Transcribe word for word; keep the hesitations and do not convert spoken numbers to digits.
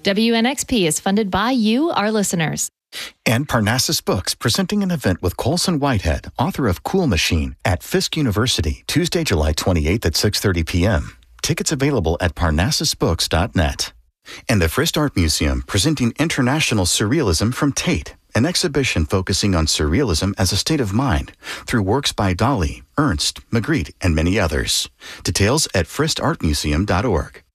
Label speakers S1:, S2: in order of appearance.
S1: W N X P is funded by you, our listeners.
S2: And Parnassus Books, presenting an event with Colson Whitehead, author of Cool Machine, at Fisk University, Tuesday, July twenty-eighth at six thirty p.m. Tickets available at parnassus books dot net. And the Frist Art Museum, presenting International Surrealism from Tate, an exhibition focusing on surrealism as a state of mind through works by Dali, Ernst, Magritte, and many others. Details at frist art museum dot org.